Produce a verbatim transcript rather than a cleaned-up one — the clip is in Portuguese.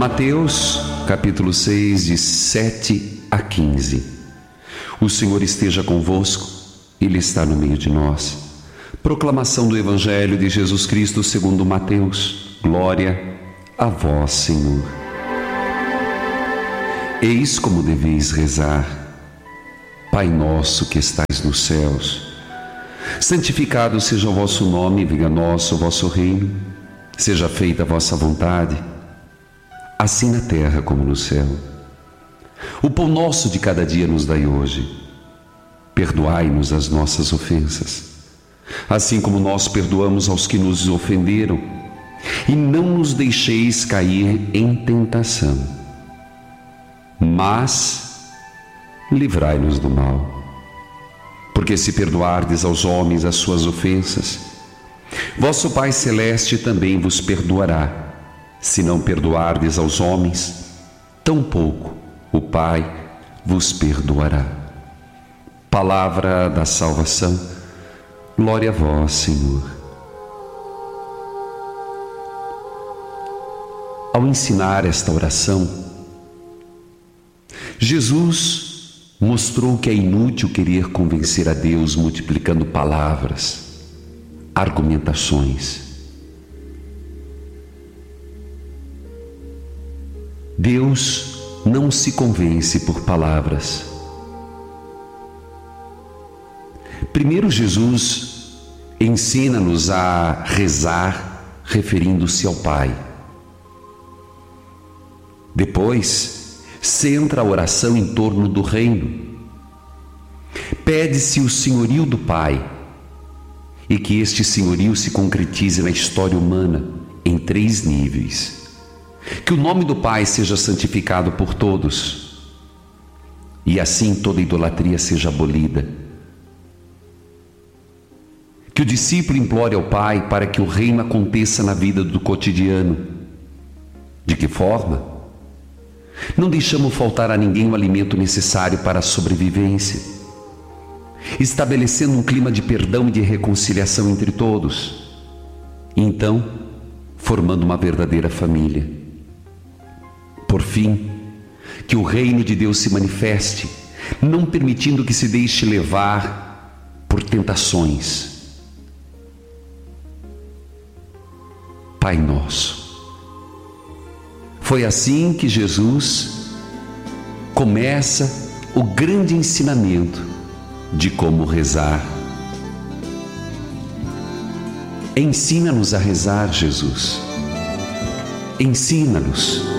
Mateus, capítulo seis, de sete a quinze. O Senhor esteja convosco, Ele está no meio de nós. Proclamação do Evangelho de Jesus Cristo segundo Mateus. Glória a vós, Senhor. Eis como deveis rezar: Pai nosso que estais nos céus, santificado seja o vosso nome, venha a nós o vosso reino, seja feita a vossa vontade, assim na terra como no céu. O pão nosso de cada dia nos dai hoje. Perdoai-nos as nossas ofensas, assim como nós perdoamos aos que nos ofenderam, e não nos deixeis cair em tentação, mas livrai-nos do mal. Porque se perdoardes aos homens as suas ofensas, vosso Pai Celeste também vos perdoará. Se não perdoardes aos homens, tampouco o Pai vos perdoará. Palavra da salvação. Glória a vós, Senhor. Ao ensinar esta oração, Jesus mostrou que é inútil querer convencer a Deus multiplicando palavras, argumentações. Deus não se convence por palavras. Primeiro, Jesus ensina-nos a rezar referindo-se ao Pai. Depois, centra a oração em torno do reino. Pede-se o senhorio do Pai e que este senhorio se concretize na história humana em três níveis. Que o nome do Pai seja santificado por todos e assim toda idolatria seja abolida. Que o discípulo implore ao Pai para que o reino aconteça na vida do cotidiano. De que forma? Não deixamos faltar a ninguém o alimento necessário para a sobrevivência, estabelecendo um clima de perdão e de reconciliação entre todos, e então formando uma verdadeira família. Por fim, que o reino de Deus se manifeste, não permitindo que se deixe levar por tentações. Pai nosso. Foi assim que Jesus começa o grande ensinamento de como rezar. Ensina-nos a rezar, Jesus. Ensina-nos.